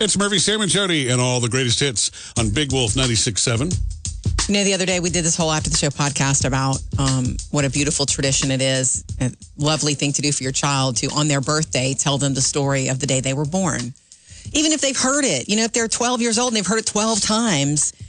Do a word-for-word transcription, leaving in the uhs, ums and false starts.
It's Murphy, Sam, and Jody and all the greatest hits on Big Wolf ninety-six point seven. You know, the other day we did this whole After the Show podcast about um, what a beautiful tradition it is, a lovely thing to do for your child to, on their birthday, tell them the story of the day they were born. Even if they've heard it, you know, if they're twelve years old and they've heard it twelve times,